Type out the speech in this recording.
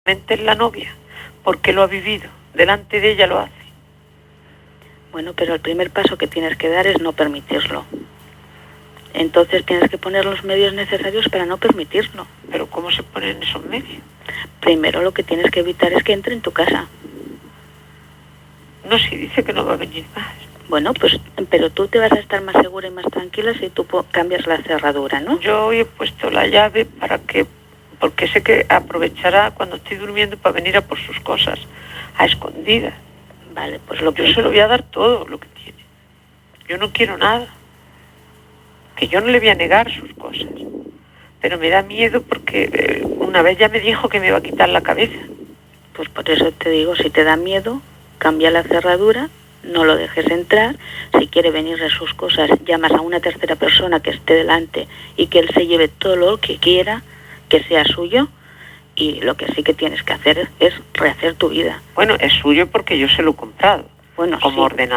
es la novia, porque lo ha vivido, delante de ella lo hace. Bueno, pero el primer paso que tienes que dar es no permitirlo. Entonces tienes que poner los medios necesarios para no permitirlo. ¿Pero cómo se ponen esos medios? Primero lo que tienes que evitar es que entre en tu casa. No, si dice que no va a venir más. Bueno, pues, pero tú te vas a estar más segura y más tranquila si tú cambias la cerradura, ¿no? Yo hoy he puesto la llave porque sé que aprovechará cuando estoy durmiendo para venir a por sus cosas, a escondidas. Vale, pues yo se lo voy a dar todo lo que tiene. Yo no quiero nada. Que yo no le voy a negar sus cosas. Pero me da miedo porque una vez ya me dijo que me iba a quitar la cabeza. Pues por eso te digo, si te da miedo, cambia la cerradura, no lo dejes entrar. Si quiere venirle sus cosas, llamas a una tercera persona que esté delante y que él se lleve todo lo que quiera, que sea suyo. Y lo que sí que tienes que hacer es rehacer tu vida. Bueno, es suyo porque yo se lo he comprado. Bueno, como sí. ordenador.